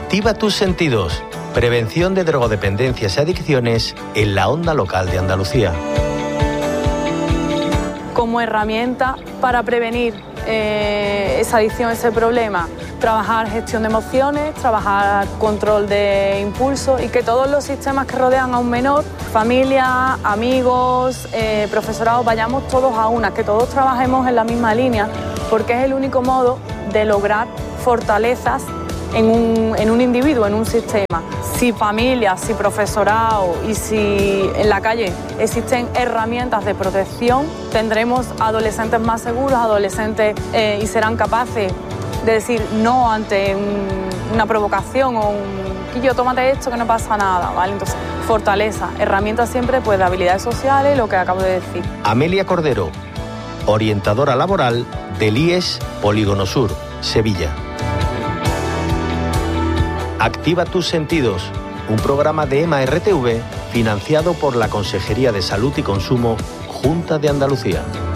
Activa tus sentidos. Prevención de drogodependencias y adicciones en la onda local de Andalucía. Como herramienta para prevenir esa adicción, ese problema, trabajar gestión de emociones, trabajar control de impulso y que todos los sistemas que rodean a un menor, familia, amigos, profesorado, vayamos todos a una, que todos trabajemos en la misma línea, porque es el único modo de lograr fortalezas en un individuo, en un sistema. Si familia, si profesorado y si en la calle existen herramientas de protección, tendremos adolescentes más seguros, adolescentes y serán capaces de decir no ante una provocación o Quillo, tómate esto que no pasa nada, ¿vale? Entonces, fortaleza, herramientas siempre pues de habilidades sociales, lo que acabo de decir. Amelia Cordero, orientadora laboral del IES Polígono Sur, Sevilla. Activa tus sentidos, un programa de EMA RTV financiado por la Consejería de Salud y Consumo, Junta de Andalucía.